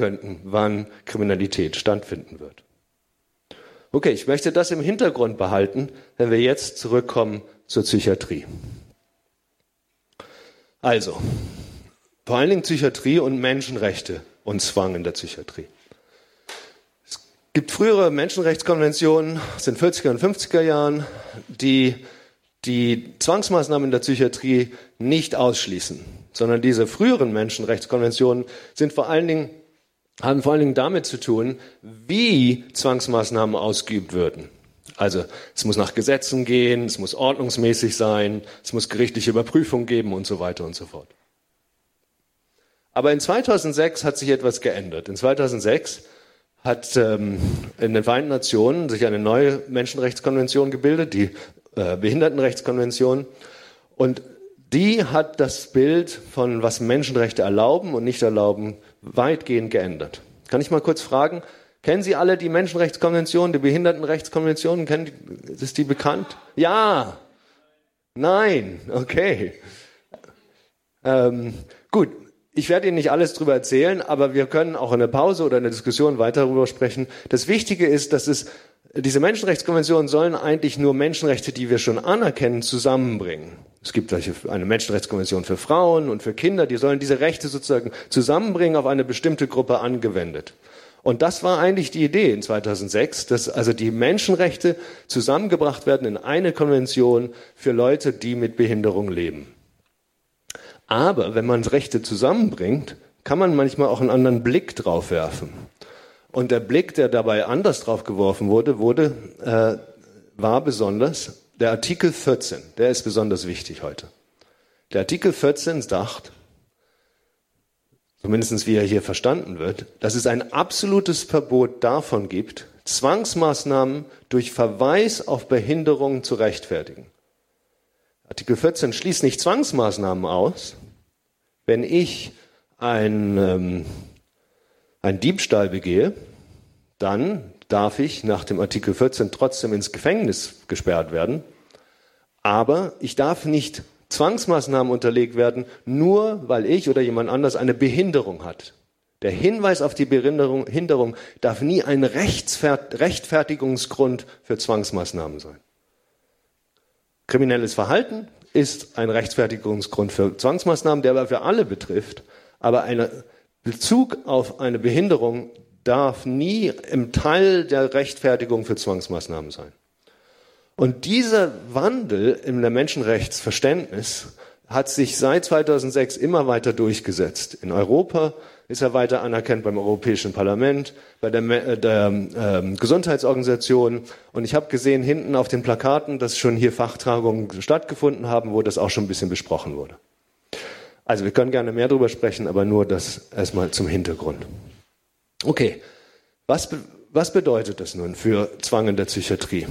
könnten, wann Kriminalität stattfinden wird. Okay, ich möchte das im Hintergrund behalten, wenn wir jetzt zurückkommen zur Psychiatrie. Also, vor allen Dingen Psychiatrie und Menschenrechte und Zwang in der Psychiatrie. Es gibt frühere Menschenrechtskonventionen aus den 40er und 50er Jahren, die Zwangsmaßnahmen in der Psychiatrie nicht ausschließen, sondern diese früheren Menschenrechtskonventionen haben vor allen Dingen damit zu tun, wie Zwangsmaßnahmen ausgeübt würden. Also es muss nach Gesetzen gehen, es muss ordnungsmäßig sein, es muss gerichtliche Überprüfung geben und so weiter und so fort. Aber in 2006 hat sich etwas geändert. In 2006 hat in den Vereinten Nationen sich eine neue Menschenrechtskonvention gebildet, die Behindertenrechtskonvention. Und die hat das Bild von, was Menschenrechte erlauben und nicht erlauben, weitgehend geändert. Kann ich mal kurz fragen, kennen Sie alle die Menschenrechtskonvention, die Behindertenrechtskonvention? Ist die bekannt? Ja. Nein. Okay. Gut. Ich werde Ihnen nicht alles darüber erzählen, aber wir können auch in der Pause oder in der Diskussion weiter darüber sprechen. Das Wichtige ist, dass diese Menschenrechtskonventionen sollen eigentlich nur Menschenrechte, die wir schon anerkennen, zusammenbringen. Es gibt eine Menschenrechtskonvention für Frauen und für Kinder, die sollen diese Rechte sozusagen zusammenbringen, auf eine bestimmte Gruppe angewendet. Und das war eigentlich die Idee in 2006, dass also die Menschenrechte zusammengebracht werden in eine Konvention für Leute, die mit Behinderung leben. Aber wenn man Rechte zusammenbringt, kann man manchmal auch einen anderen Blick drauf werfen. Und der Blick, der dabei anders drauf geworfen wurde, war besonders der Artikel 14. Der ist besonders wichtig heute. Der Artikel 14 sagt, zumindest wie er hier verstanden wird, dass es ein absolutes Verbot davon gibt, Zwangsmaßnahmen durch Verweis auf Behinderung zu rechtfertigen. Artikel 14 schließt nicht Zwangsmaßnahmen aus. Wenn ich einen Diebstahl begehe, dann darf ich nach dem Artikel 14 trotzdem ins Gefängnis gesperrt werden. Aber ich darf nicht Zwangsmaßnahmen unterlegt werden, nur weil ich oder jemand anders eine Behinderung hat. Der Hinweis auf die Behinderung darf nie ein Rechtfertigungsgrund für Zwangsmaßnahmen sein. Kriminelles Verhalten ist ein Rechtfertigungsgrund für Zwangsmaßnahmen, der aber für alle betrifft. Aber ein Bezug auf eine Behinderung darf nie im Teil der Rechtfertigung für Zwangsmaßnahmen sein. Und dieser Wandel im Menschenrechtsverständnis hat sich seit 2006 immer weiter durchgesetzt. In Europa ist er weiter anerkannt beim Europäischen Parlament, bei der Gesundheitsorganisation. Und ich habe gesehen hinten auf den Plakaten, dass schon hier Fachtagungen stattgefunden haben, wo das auch schon ein bisschen besprochen wurde. Also wir können gerne mehr darüber sprechen, aber nur das erstmal zum Hintergrund. Okay, was bedeutet das nun für Zwang in der Psychiatrie?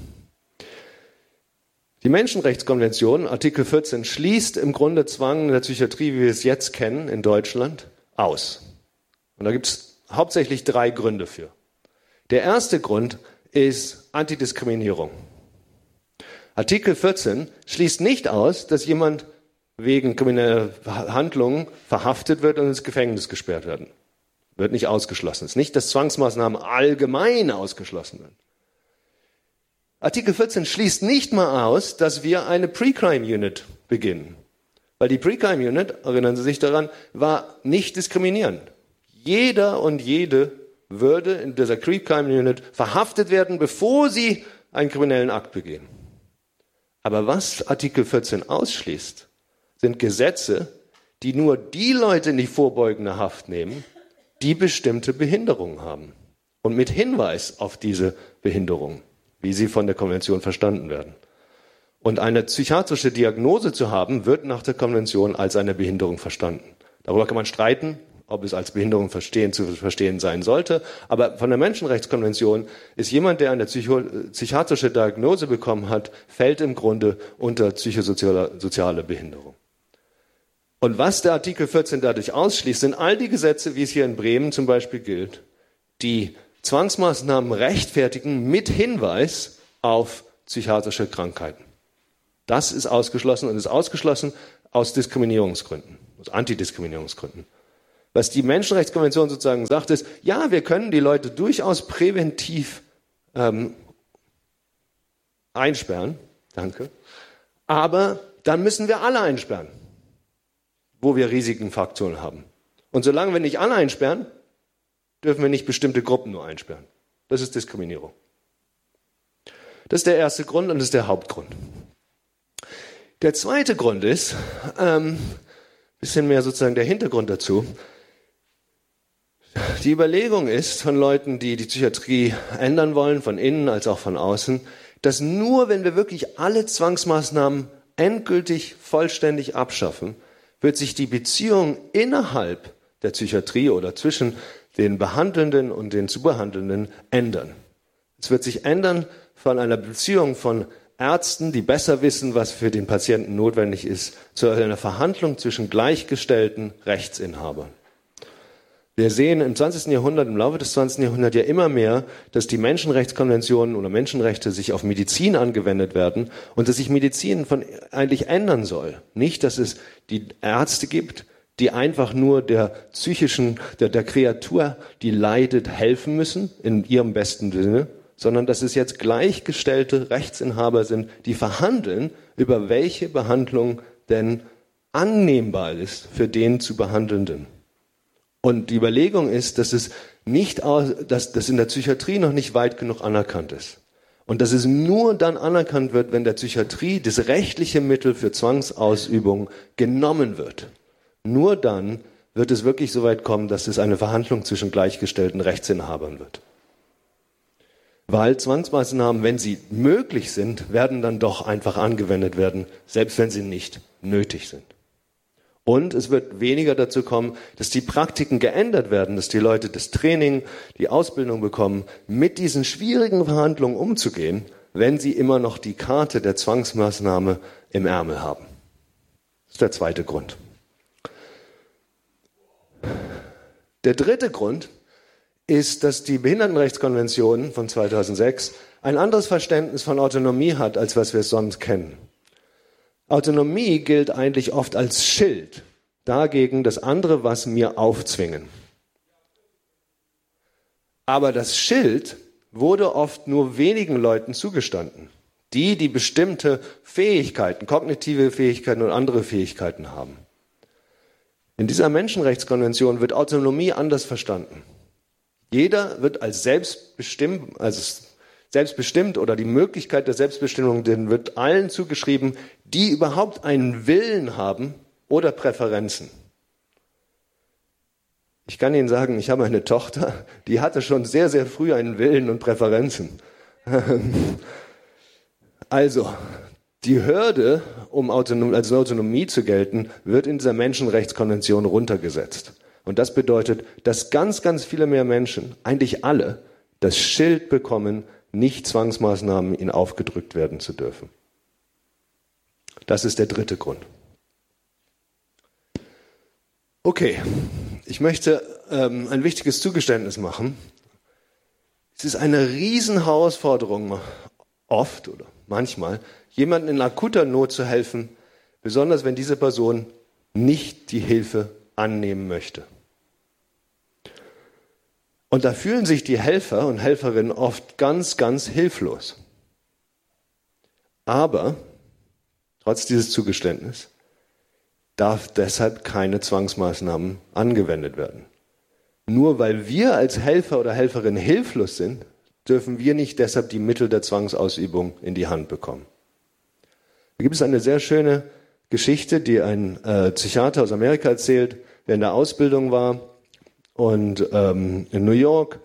Die Menschenrechtskonvention, Artikel 14, schließt im Grunde Zwang in der Psychiatrie, wie wir es jetzt kennen, in Deutschland, aus. Und da gibt es hauptsächlich 3 Gründe für. Der erste Grund ist Antidiskriminierung. Artikel 14 schließt nicht aus, dass jemand wegen krimineller Handlungen verhaftet wird und ins Gefängnis gesperrt werden. Wird nicht ausgeschlossen. Es ist nicht, dass Zwangsmaßnahmen allgemein ausgeschlossen werden. Artikel 14 schließt nicht mal aus, dass wir eine Pre-Crime-Unit beginnen. Weil die Pre-Crime-Unit, erinnern Sie sich daran, war nicht diskriminierend. Jeder und jede würde in dieser Pre-Crime-Unit verhaftet werden, bevor sie einen kriminellen Akt begehen. Aber was Artikel 14 ausschließt, sind Gesetze, die nur die Leute in die vorbeugende Haft nehmen, die bestimmte Behinderungen haben. Und mit Hinweis auf diese Behinderung, wie sie von der Konvention verstanden werden. Und eine psychiatrische Diagnose zu haben, wird nach der Konvention als eine Behinderung verstanden. Darüber kann man streiten, ob es als Behinderung zu verstehen sein sollte. Aber von der Menschenrechtskonvention ist jemand, der eine psychiatrische Diagnose bekommen hat, fällt im Grunde unter psychosoziale Behinderung. Und was der Artikel 14 dadurch ausschließt, sind all die Gesetze, wie es hier in Bremen zum Beispiel gilt, die Zwangsmaßnahmen rechtfertigen mit Hinweis auf psychiatrische Krankheiten. Das ist ausgeschlossen und ist ausgeschlossen aus Diskriminierungsgründen, aus Antidiskriminierungsgründen. Was die Menschenrechtskonvention sozusagen sagt, ist, ja, wir können die Leute durchaus präventiv einsperren, danke, aber dann müssen wir alle einsperren, wo wir Risikenfaktoren haben. Und solange wir nicht alle einsperren, dürfen wir nicht bestimmte Gruppen nur einsperren. Das ist Diskriminierung. Das ist der erste Grund und das ist der Hauptgrund. Der zweite Grund ist, bisschen mehr sozusagen der Hintergrund dazu. Die Überlegung ist von Leuten, die die Psychiatrie ändern wollen, von innen als auch von außen, dass nur wenn wir wirklich alle Zwangsmaßnahmen endgültig, vollständig abschaffen, wird sich die Beziehung innerhalb der Psychiatrie oder zwischen den Behandelnden und den zu Behandelnden ändern. Es wird sich ändern von einer Beziehung von Ärzten, die besser wissen, was für den Patienten notwendig ist, zu einer Verhandlung zwischen gleichgestellten Rechtsinhabern. Wir sehen im 20. Jahrhundert, im Laufe des 20. Jahrhunderts ja immer mehr, dass die Menschenrechtskonventionen oder Menschenrechte sich auf Medizin angewendet werden und dass sich Medizin eigentlich ändern soll. Nicht, dass es die Ärzte gibt, die einfach nur der psychischen, der Kreatur, die leidet, helfen müssen, in ihrem besten Sinne, sondern dass es jetzt gleichgestellte Rechtsinhaber sind, die verhandeln, über welche Behandlung denn annehmbar ist für den zu Behandelnden. Und die Überlegung ist, dass das in der Psychiatrie noch nicht weit genug anerkannt ist. Und dass es nur dann anerkannt wird, wenn der Psychiatrie das rechtliche Mittel für Zwangsausübung genommen wird. Nur dann wird es wirklich so weit kommen, dass es eine Verhandlung zwischen gleichgestellten Rechtsinhabern wird. Weil Zwangsmaßnahmen, wenn sie möglich sind, werden dann doch einfach angewendet werden, selbst wenn sie nicht nötig sind. Und es wird weniger dazu kommen, dass die Praktiken geändert werden, dass die Leute das Training, die Ausbildung bekommen, mit diesen schwierigen Verhandlungen umzugehen, wenn sie immer noch die Karte der Zwangsmaßnahme im Ärmel haben. Das ist der zweite Grund. Der dritte Grund ist, dass die Behindertenrechtskonvention von 2006 ein anderes Verständnis von Autonomie hat, als was wir sonst kennen. Autonomie gilt eigentlich oft als Schild dagegen, das andere was mir aufzwingen. Aber das Schild wurde oft nur wenigen Leuten zugestanden, die bestimmte Fähigkeiten, kognitive Fähigkeiten und andere Fähigkeiten haben. In dieser Menschenrechtskonvention wird Autonomie anders verstanden. Jeder wird als selbstbestimmt oder die Möglichkeit der Selbstbestimmung, denen wird allen zugeschrieben, die überhaupt einen Willen haben oder Präferenzen. Ich kann Ihnen sagen, ich habe eine Tochter, die hatte schon sehr, sehr früh einen Willen und Präferenzen. Also, die Hürde, um als Autonomie zu gelten, wird in dieser Menschenrechtskonvention runtergesetzt. Und das bedeutet, dass ganz, ganz viele mehr Menschen, eigentlich alle, das Schild bekommen, nicht Zwangsmaßnahmen ihnen aufgedrückt werden zu dürfen. Das ist der dritte Grund. Okay, ich möchte ein wichtiges Zugeständnis machen. Es ist eine Riesenherausforderung, oft oder manchmal, jemandem in akuter Not zu helfen, besonders wenn diese Person nicht die Hilfe annehmen möchte. Und da fühlen sich die Helfer und Helferinnen oft ganz, ganz hilflos. Aber, trotz dieses Zugeständnisses, darf deshalb keine Zwangsmaßnahmen angewendet werden. Nur weil wir als Helfer oder Helferin hilflos sind, dürfen wir nicht deshalb die Mittel der Zwangsausübung in die Hand bekommen. Da gibt es eine sehr schöne Geschichte, die ein Psychiater aus Amerika erzählt, der in der Ausbildung war und in New York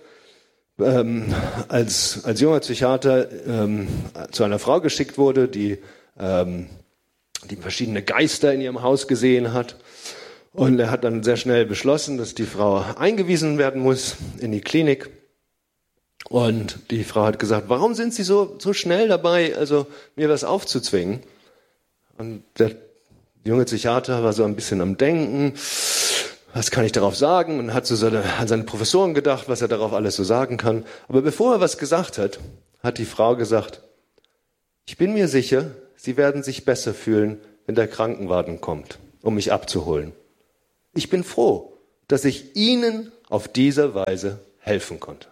als junger Psychiater zu einer Frau geschickt wurde, die verschiedene Geister in ihrem Haus gesehen hat. Und er hat dann sehr schnell beschlossen, dass die Frau eingewiesen werden muss in die Klinik. Und die Frau hat gesagt, warum sind Sie so schnell dabei, also mir was aufzuzwingen? Und der junge Psychiater war so ein bisschen am Denken, was kann ich darauf sagen? Und hat so an seine Professoren gedacht, was er darauf alles so sagen kann. Aber bevor er was gesagt hat, hat die Frau gesagt, ich bin mir sicher, Sie werden sich besser fühlen, wenn der Krankenwagen kommt, um mich abzuholen. Ich bin froh, dass ich ihnen auf diese Weise helfen konnte.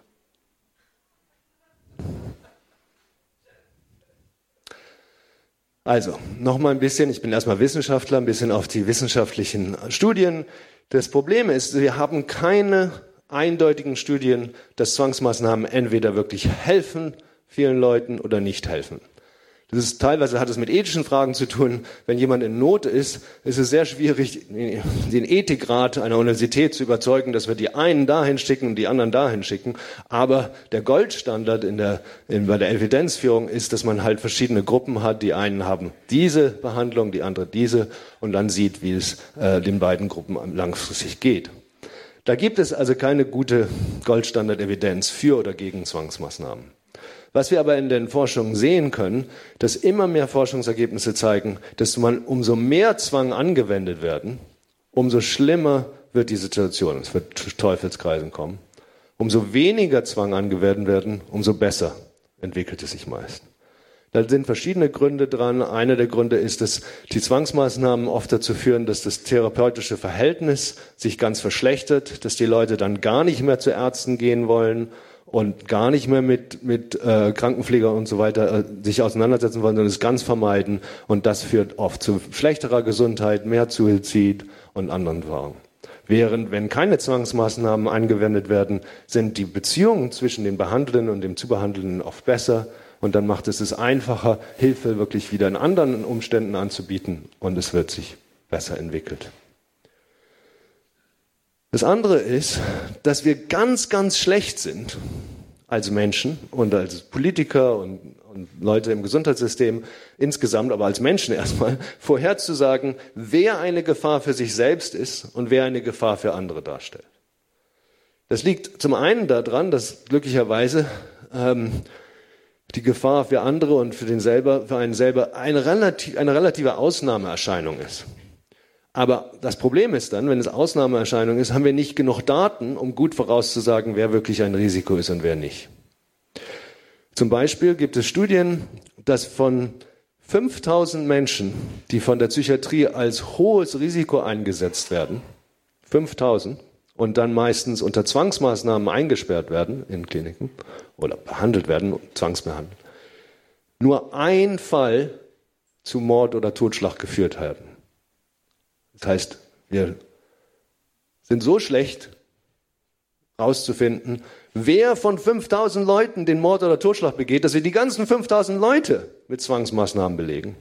Also, nochmal ein bisschen, ich bin erstmal Wissenschaftler, ein bisschen auf die wissenschaftlichen Studien. Das Problem ist, wir haben keine eindeutigen Studien, dass Zwangsmaßnahmen entweder wirklich helfen vielen Leuten oder nicht helfen. Teilweise hat es mit ethischen Fragen zu tun. Wenn jemand in Not ist es sehr schwierig, den Ethikrat einer Universität zu überzeugen, dass wir die einen dahin schicken und die anderen dahin schicken. Aber der Goldstandard bei der Evidenzführung ist, dass man halt verschiedene Gruppen hat. Die einen haben diese Behandlung, die andere diese, und dann sieht, wie es den beiden Gruppen langfristig geht. Da gibt es also keine gute Goldstandard-Evidenz für oder gegen Zwangsmaßnahmen. Was wir aber in den Forschungen sehen können, dass immer mehr Forschungsergebnisse zeigen, dass umso mehr Zwang angewendet werden, umso schlimmer wird die Situation. Es wird zu Teufelskreisen kommen. Umso weniger Zwang angewendet werden, umso besser entwickelt es sich meist. Da sind verschiedene Gründe dran. Einer der Gründe ist, dass die Zwangsmaßnahmen oft dazu führen, dass das therapeutische Verhältnis sich ganz verschlechtert, dass die Leute dann gar nicht mehr zu Ärzten gehen wollen und gar nicht mehr mit Krankenpfleger und so weiter sich auseinandersetzen wollen, sondern es ganz vermeiden. Und das führt oft zu schlechterer Gesundheit, mehr Suizid und anderen Fragen. Während, wenn keine Zwangsmaßnahmen angewendet werden, sind die Beziehungen zwischen den Behandelnden und dem Zubehandelnden oft besser. Und dann macht es einfacher, Hilfe wirklich wieder in anderen Umständen anzubieten. Und es wird sich besser entwickelt. Das andere ist, dass wir ganz, ganz schlecht sind als Menschen und als Politiker und Leute im Gesundheitssystem insgesamt, aber als Menschen erstmal, vorherzusagen, wer eine Gefahr für sich selbst ist und wer eine Gefahr für andere darstellt. Das liegt zum einen daran, dass glücklicherweise die Gefahr für andere und für einen selber eine relative Ausnahmeerscheinung ist. Aber das Problem ist dann, wenn es Ausnahmeerscheinung ist, haben wir nicht genug Daten, um gut vorauszusagen, wer wirklich ein Risiko ist und wer nicht. Zum Beispiel gibt es Studien, dass von 5000 Menschen, die von der Psychiatrie als hohes Risiko eingesetzt werden, 5000, und dann meistens unter Zwangsmaßnahmen eingesperrt werden in Kliniken oder behandelt werden, zwangsbehandelt, nur ein Fall zu Mord oder Totschlag geführt haben. Das heißt, wir sind so schlecht, herauszufinden, wer von 5000 Leuten den Mord oder Totschlag begeht, dass wir die ganzen 5000 Leute mit Zwangsmaßnahmen belegen.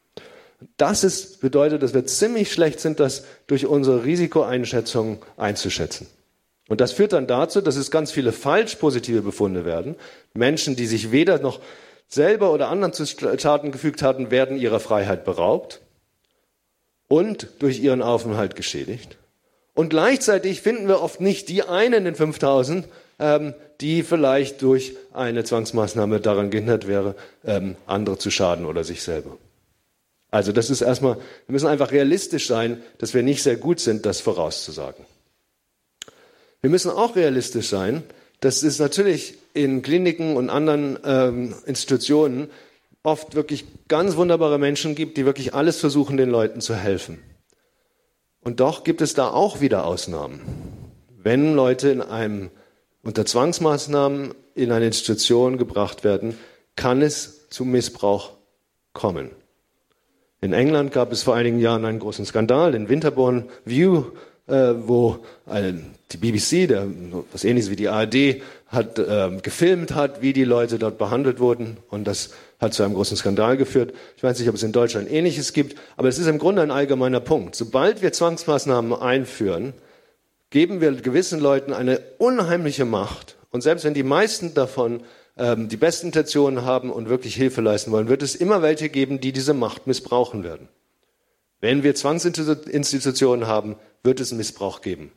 Das bedeutet, dass wir ziemlich schlecht sind, das durch unsere Risikoeinschätzung einzuschätzen. Und das führt dann dazu, dass es ganz viele falsch positive Befunde werden. Menschen, die sich weder noch selber oder anderen zu Schaden gefügt hatten, werden ihrer Freiheit beraubt und durch ihren Aufenthalt geschädigt. Und gleichzeitig finden wir oft nicht die einen in den 5000, die vielleicht durch eine Zwangsmaßnahme daran gehindert wäre, andere zu schaden oder sich selber. Also das ist erstmal, wir müssen einfach realistisch sein, dass wir nicht sehr gut sind, das vorauszusagen. Wir müssen auch realistisch sein, dass es natürlich in Kliniken und anderen Institutionen oft wirklich ganz wunderbare Menschen gibt, die wirklich alles versuchen, den Leuten zu helfen. Und doch gibt es da auch wieder Ausnahmen. Wenn Leute unter Zwangsmaßnahmen in eine Institution gebracht werden, kann es zu Missbrauch kommen. In England gab es vor einigen Jahren einen großen Skandal, den Winterbourne View, wo die BBC, was ähnliches wie die ARD, gefilmt hat, wie die Leute dort behandelt wurden. Und das hat zu einem großen Skandal geführt. Ich weiß nicht, ob es in Deutschland Ähnliches gibt, aber es ist im Grunde ein allgemeiner Punkt. Sobald wir Zwangsmaßnahmen einführen, geben wir gewissen Leuten eine unheimliche Macht. Und selbst wenn die meisten davon die besten Intentionen haben und wirklich Hilfe leisten wollen, wird es immer welche geben, die diese Macht missbrauchen werden. Wenn wir Zwangsinstitutionen haben, wird es einen Missbrauch geben.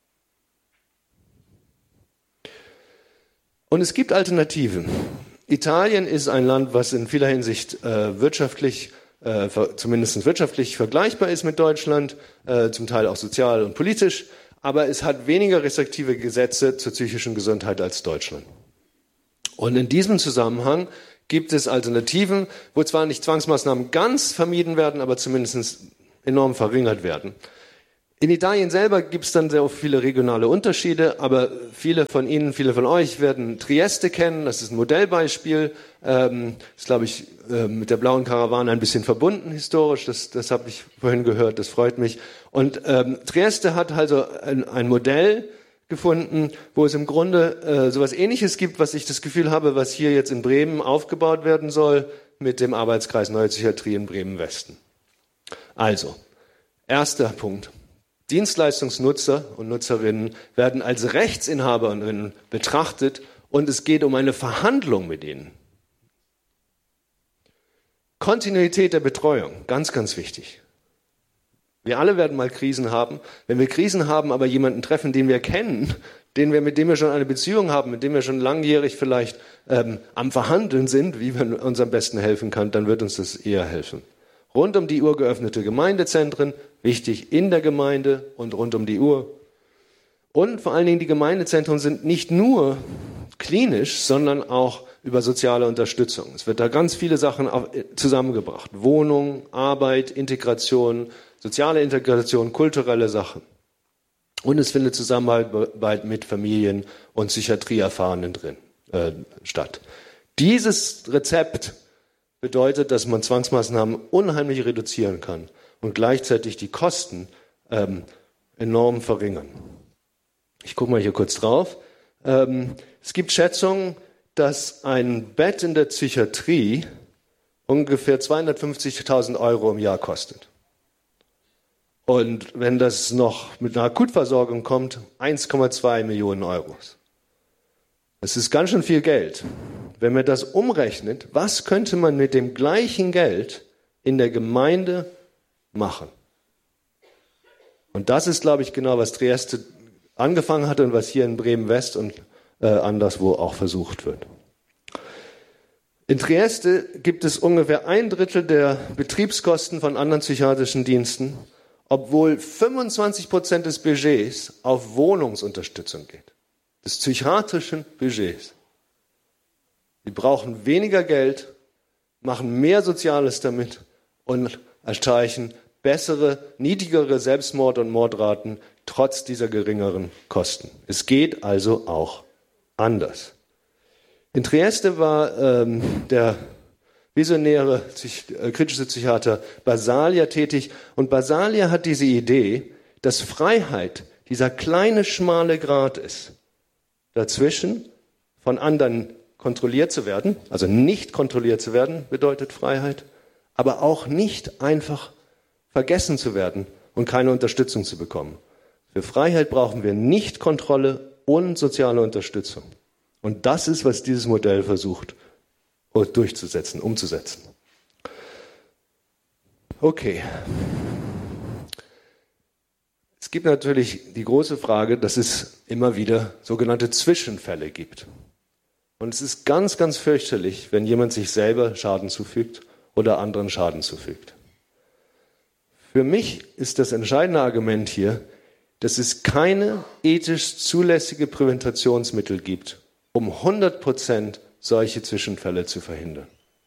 Und es gibt Alternativen. Italien ist ein Land, was in vieler Hinsicht zumindest wirtschaftlich vergleichbar ist mit Deutschland, zum Teil auch sozial und politisch, aber es hat weniger restriktive Gesetze zur psychischen Gesundheit als Deutschland. Und in diesem Zusammenhang gibt es Alternativen, wo zwar nicht Zwangsmaßnahmen ganz vermieden werden, aber zumindest enorm verringert werden. In Italien selber gibt es dann sehr viele regionale Unterschiede, aber viele von Ihnen, viele von euch werden Trieste kennen. Das ist ein Modellbeispiel. Ist, glaube ich, mit der blauen Karawane ein bisschen verbunden historisch. Das habe ich vorhin gehört, das freut mich. Und Trieste hat also ein Modell gefunden, wo es im Grunde sowas Ähnliches gibt, was ich das Gefühl habe, was hier jetzt in Bremen aufgebaut werden soll mit dem Arbeitskreis Neue Psychiatrie in Bremen-Westen. Also, erster Punkt. Dienstleistungsnutzer und Nutzerinnen werden als Rechtsinhaberinnen betrachtet und es geht um eine Verhandlung mit ihnen. Kontinuität der Betreuung, ganz, ganz wichtig. Wir alle werden mal Krisen haben. Wenn wir Krisen haben, aber jemanden treffen, den wir kennen, mit dem wir schon eine Beziehung haben, mit dem wir schon langjährig vielleicht am Verhandeln sind, wie man uns am besten helfen kann, dann wird uns das eher helfen. Rund um die Uhr geöffnete Gemeindezentren, wichtig in der Gemeinde und rund um die Uhr. Und vor allen Dingen die Gemeindezentren sind nicht nur klinisch, sondern auch über soziale Unterstützung. Es wird da ganz viele Sachen zusammengebracht. Wohnung, Arbeit, Integration, soziale Integration, kulturelle Sachen. Und es findet Zusammenarbeit mit Familien und Psychiatrieerfahrenen statt. Dieses Rezept bedeutet, dass man Zwangsmaßnahmen unheimlich reduzieren kann und gleichzeitig die Kosten enorm verringern. Ich gucke mal hier kurz drauf. Es gibt Schätzungen, dass ein Bett in der Psychiatrie ungefähr 250.000 € im Jahr kostet. Und wenn das noch mit einer Akutversorgung kommt, 1,2 Millionen €. Das ist ganz schön viel Geld. Wenn man das umrechnet, was könnte man mit dem gleichen Geld in der Gemeinde machen? Und das ist, glaube ich, genau, was Trieste angefangen hat und was hier in Bremen-West und anderswo auch versucht wird. In Trieste gibt es ungefähr 1/3 der Betriebskosten von anderen psychiatrischen Diensten, obwohl 25% des Budgets auf Wohnungsunterstützung geht. Des psychiatrischen Budgets. Die brauchen weniger Geld, machen mehr Soziales damit und erreichen bessere, niedrigere Selbstmord- und Mordraten trotz dieser geringeren Kosten. Es geht also auch anders. In Trieste war der visionäre kritische Psychiater Basaglia tätig und Basaglia hat diese Idee, dass Freiheit dieser kleine, schmale Grat ist, dazwischen von anderen kontrolliert zu werden, also nicht kontrolliert zu werden, bedeutet Freiheit, aber auch nicht einfach vergessen zu werden und keine Unterstützung zu bekommen. Für Freiheit brauchen wir nicht Kontrolle und soziale Unterstützung. Und das ist, was dieses Modell versucht durchzusetzen, umzusetzen. Okay. Es gibt natürlich die große Frage, dass es immer wieder sogenannte Zwischenfälle gibt. Und es ist ganz, ganz fürchterlich, wenn jemand sich selber Schaden zufügt oder anderen Schaden zufügt. Für mich ist das entscheidende Argument hier, dass es keine ethisch zulässige Präventationsmittel gibt, um 100% solche Zwischenfälle zu verhindern.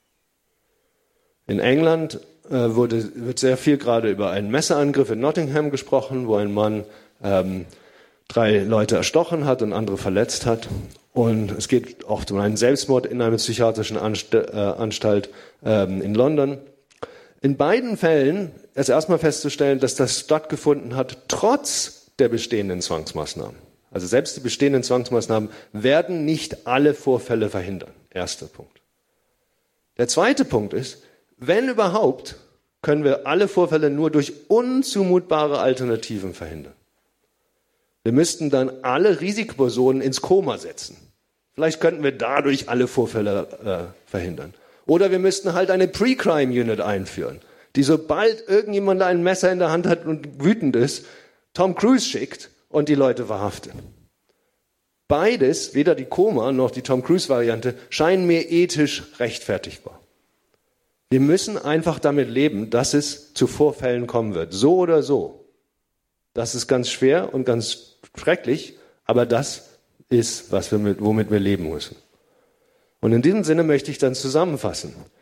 In England wird sehr viel gerade über einen Messerangriff in Nottingham gesprochen, wo ein Mann 3 Leute erstochen hat und andere verletzt hat. Und es geht auch um einen Selbstmord in einer psychiatrischen Anstalt in London. In beiden Fällen ist erstmal festzustellen, dass das stattgefunden hat, trotz der bestehenden Zwangsmaßnahmen. Also selbst die bestehenden Zwangsmaßnahmen werden nicht alle Vorfälle verhindern. Erster Punkt. Der zweite Punkt ist, wenn überhaupt, können wir alle Vorfälle nur durch unzumutbare Alternativen verhindern. Wir müssten dann alle Risikopersonen ins Koma setzen. Vielleicht könnten wir dadurch alle Vorfälle verhindern. Oder wir müssten halt eine Pre-Crime-Unit einführen, die sobald irgendjemand ein Messer in der Hand hat und wütend ist, Tom Cruise schickt und die Leute verhaftet. Beides, weder die Koma noch die Tom Cruise-Variante, scheinen mir ethisch rechtfertigbar. Wir müssen einfach damit leben, dass es zu Vorfällen kommen wird. So oder so. Das ist ganz schwer und ganz schrecklich, aber das ist, womit wir leben müssen. Und in diesem Sinne möchte ich dann zusammenfassen.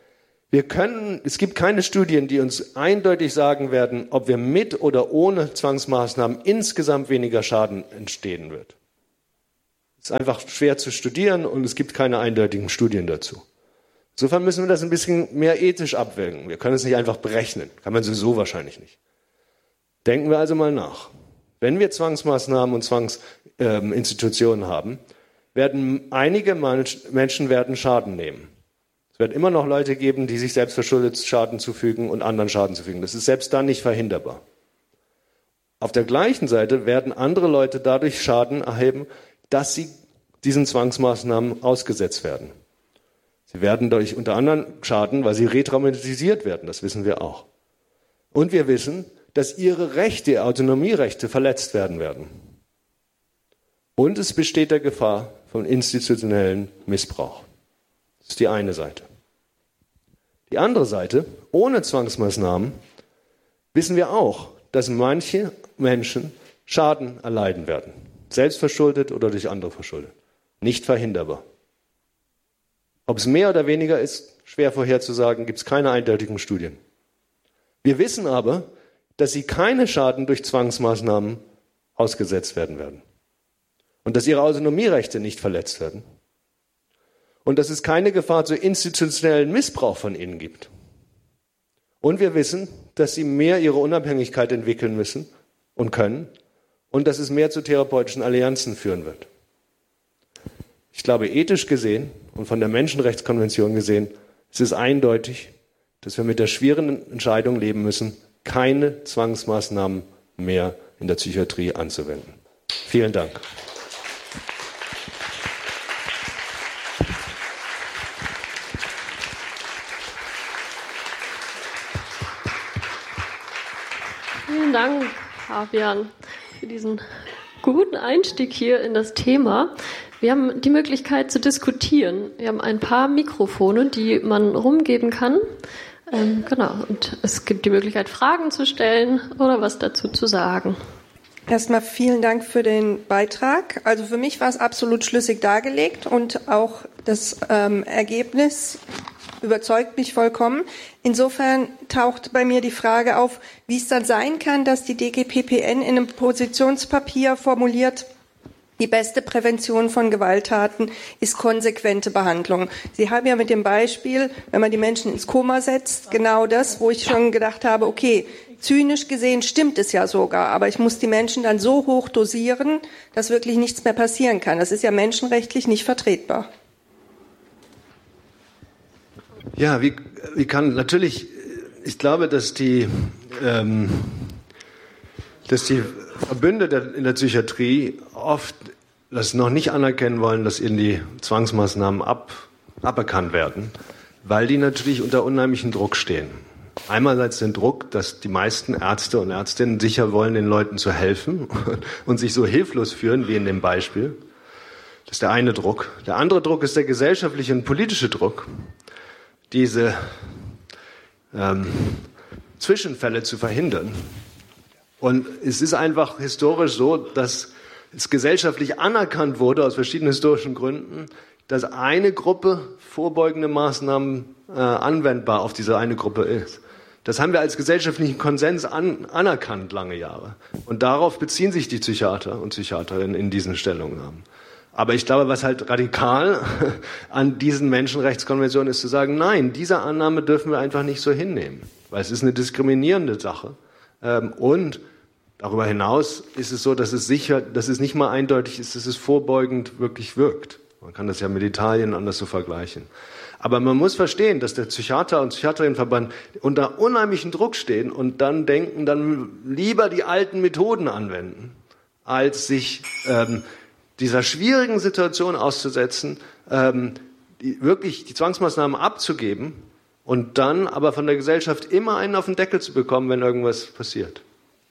Es gibt keine Studien, die uns eindeutig sagen werden, ob wir mit oder ohne Zwangsmaßnahmen insgesamt weniger Schaden entstehen wird. Es ist einfach schwer zu studieren und es gibt keine eindeutigen Studien dazu. Insofern müssen wir das ein bisschen mehr ethisch abwägen. Wir können es nicht einfach berechnen. Kann man sowieso wahrscheinlich nicht. Denken wir also mal nach. Wenn wir Zwangsmaßnahmen und Zwangsinstitutionen haben, werden einige Menschen Schaden nehmen. Es wird immer noch Leute geben, die sich selbst verschuldet Schaden zufügen und anderen Schaden zufügen. Das ist selbst dann nicht verhinderbar. Auf der gleichen Seite werden andere Leute dadurch Schaden erheben, dass sie diesen Zwangsmaßnahmen ausgesetzt werden. Sie werden durch unter anderem Schaden, weil sie retraumatisiert werden, das wissen wir auch. Und wir wissen, dass ihre Rechte, ihre Autonomierechte verletzt werden. Und es besteht der Gefahr von institutionellen Missbrauch. Das ist die eine Seite. Die andere Seite, ohne Zwangsmaßnahmen, wissen wir auch, dass manche Menschen Schaden erleiden werden. Selbstverschuldet oder durch andere verschuldet. Nicht verhinderbar. Ob es mehr oder weniger ist, schwer vorherzusagen, gibt es keine eindeutigen Studien. Wir wissen aber, dass sie keine Schaden durch Zwangsmaßnahmen ausgesetzt werden. Und dass ihre Autonomierechte nicht verletzt werden. Und dass es keine Gefahr zu institutionellen Missbrauch von ihnen gibt. Und wir wissen, dass sie mehr ihre Unabhängigkeit entwickeln müssen und können und dass es mehr zu therapeutischen Allianzen führen wird. Ich glaube, ethisch gesehen und von der Menschenrechtskonvention gesehen, es ist eindeutig, dass wir mit der schwierigen Entscheidung leben müssen, keine Zwangsmaßnahmen mehr in der Psychiatrie anzuwenden. Vielen Dank. Vielen Dank, Fabian, für diesen guten Einstieg hier in das Thema. Wir haben die Möglichkeit zu diskutieren. Wir haben ein paar Mikrofone, die man rumgeben kann. Genau, und es gibt die Möglichkeit, Fragen zu stellen oder was dazu zu sagen. Erstmal vielen Dank für den Beitrag. Also für mich war es absolut schlüssig dargelegt und auch das Ergebnis überzeugt mich vollkommen. Insofern taucht bei mir die Frage auf, wie es dann sein kann, dass die DGPPN in einem Positionspapier formuliert, die beste Prävention von Gewalttaten ist konsequente Behandlung. Sie haben ja mit dem Beispiel, wenn man die Menschen ins Koma setzt, genau das, wo ich schon gedacht habe, okay, zynisch gesehen stimmt es ja sogar, aber ich muss die Menschen dann so hoch dosieren, dass wirklich nichts mehr passieren kann. Das ist ja menschenrechtlich nicht vertretbar. Ja, wie kann natürlich, ich glaube, dass die Verbünde in der Psychiatrie oft das noch nicht anerkennen wollen, dass ihnen die Zwangsmaßnahmen aberkannt werden, weil die natürlich unter unheimlichem Druck stehen. Einerseits den Druck, dass die meisten Ärzte und Ärztinnen sicher wollen, den Leuten zu helfen und sich so hilflos führen, wie in dem Beispiel. Das ist der eine Druck. Der andere Druck ist der gesellschaftliche und politische Druck, diese Zwischenfälle zu verhindern. Und es ist einfach historisch so, dass es gesellschaftlich anerkannt wurde, aus verschiedenen historischen Gründen, dass eine Gruppe vorbeugende Maßnahmen anwendbar auf diese eine Gruppe ist. Das haben wir als gesellschaftlichen Konsens anerkannt lange Jahre. Und darauf beziehen sich die Psychiater und Psychiaterinnen in diesen Stellungnahmen. Aber ich glaube, was halt radikal an diesen Menschenrechtskonventionen ist, zu sagen, nein, diese Annahme dürfen wir einfach nicht so hinnehmen, weil es ist eine diskriminierende Sache. Und darüber hinaus ist es so, dass es nicht mal eindeutig ist, dass es vorbeugend wirklich wirkt. Man kann das ja mit Italien anders so vergleichen. Aber man muss verstehen, dass der Psychiater- und Psychiaterinnenverband unter unheimlichen Druck stehen und dann denken, dann lieber die alten Methoden anwenden, als sich dieser schwierigen Situation auszusetzen, wirklich die Zwangsmaßnahmen abzugeben und dann aber von der Gesellschaft immer einen auf den Deckel zu bekommen, wenn irgendwas passiert.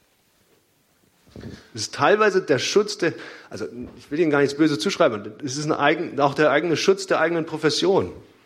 Es ist teilweise der Schutz also ich will Ihnen gar nichts Böses zuschreiben, es ist auch der eigene Schutz der eigenen Profession.